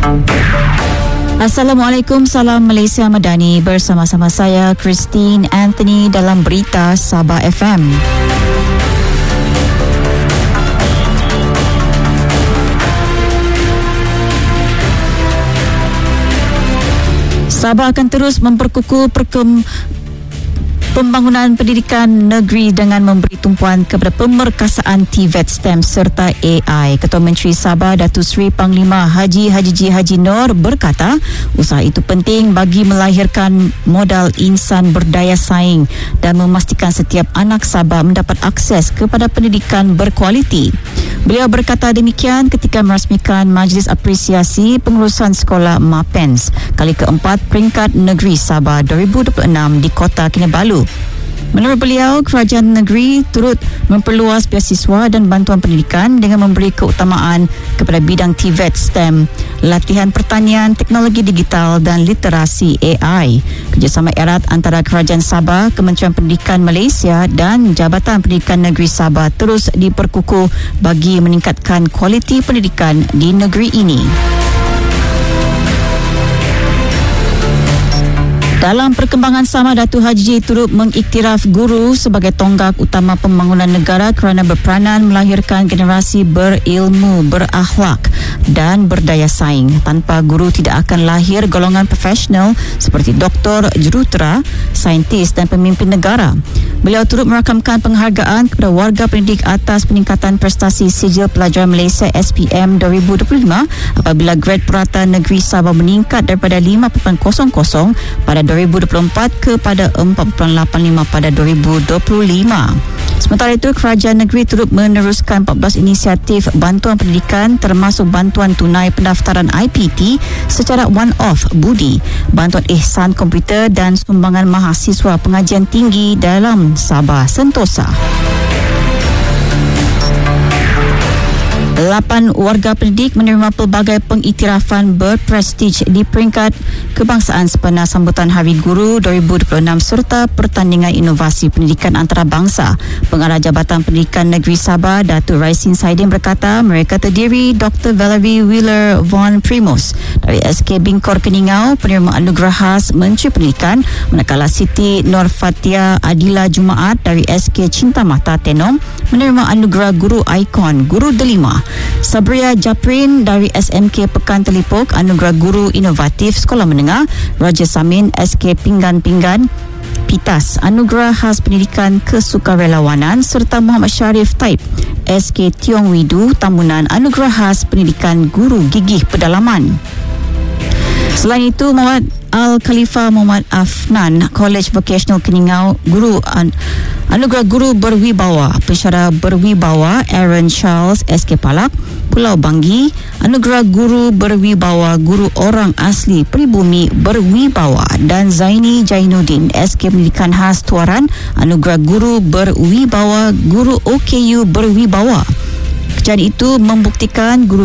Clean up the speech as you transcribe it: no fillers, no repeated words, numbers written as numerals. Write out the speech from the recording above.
Assalamualaikum, salam Malaysia Madani. Bersama-sama saya Christine Anthony dalam Berita Sabah FM. Sabah akan terus memperkukuh pembangunan pendidikan negeri dengan memberi tumpuan kepada pemerkasaan TVET STEM serta AI. Ketua Menteri Sabah Datuk Seri Panglima Haji Haji Nur berkata, usaha itu penting bagi melahirkan modal insan berdaya saing dan memastikan setiap anak Sabah mendapat akses kepada pendidikan berkualiti. Beliau berkata demikian ketika merasmikan Majlis Apresiasi Pengurusan Sekolah MAPENS kali keempat peringkat negeri Sabah 2026 di Kota Kinabalu. Menurut beliau, kerajaan negeri turut memperluas beasiswa dan bantuan pendidikan dengan memberi keutamaan kepada bidang TVET STEM, latihan pertanian, teknologi digital dan literasi AI. Kerjasama erat antara Kerajaan Sabah, Kementerian Pendidikan Malaysia dan Jabatan Pendidikan Negeri Sabah terus diperkukuh bagi meningkatkan kualiti pendidikan di negeri ini. Dalam perkembangan sama, Datuk Haji turut mengiktiraf guru sebagai tonggak utama pembangunan negara kerana berperanan melahirkan generasi berilmu, berakhlak dan berdaya saing. Tanpa guru tidak akan lahir golongan profesional seperti doktor, jurutera, saintis dan pemimpin negara. Beliau turut merakamkan penghargaan kepada warga pendidik atas peningkatan prestasi Sijil Pelajaran Malaysia SPM 2025 apabila grade purata negeri Sabah meningkat daripada 5.00 pada 2024 kepada 4.85 pada 2025. Sementara itu, kerajaan negeri turut meneruskan 14 inisiatif bantuan pendidikan termasuk bantuan tunai pendaftaran IPT secara one-off budi, bantuan ihsan komputer dan sumbangan mahasiswa pengajian tinggi dalam Sabah Sentosa. 8 warga pendidik menerima pelbagai pengiktirafan berprestij di peringkat kebangsaan sempena sambutan Hari Guru 2026 serta pertandingan inovasi pendidikan antarabangsa. Pengarah Jabatan Pendidikan Negeri Sabah, Datuk Raisin Saidin berkata mereka terdiri Dr. Valerie Wheeler Von Primus dari SK Bingkor Keningau penerima anugerah khas Menteri Pendidikan, manakala Siti Nur Fatia Adila Jumaat dari SK Cinta Mata Tenom menerima anugerah Guru Ikon, Guru Delima. Sabria Japrin dari SMK Pekan Telipuk anugerah Guru Inovatif Sekolah Menengah. Roger Samin SK Pinggan Pitas anugerah khas pendidikan kesukarelawanan serta Muhammad Syarif Taib SK Tiong Widu Tambunan anugerah khas pendidikan Guru Gigih Pedalaman. Selain itu, Muhammad Al-Khalifah Muhammad Afnan College Vocational Keningau anugerah Guru Berwibawa. Pensyarah Berwibawa Aaron Charles SK Palak Pulau Banggi anugerah Guru Berwibawa Guru Orang Asli Pribumi Berwibawa, dan Zaini Jainuddin SK Pendidikan Khas Tuaran anugerah Guru Berwibawa Guru OKU Berwibawa. Kejadian itu membuktikan guru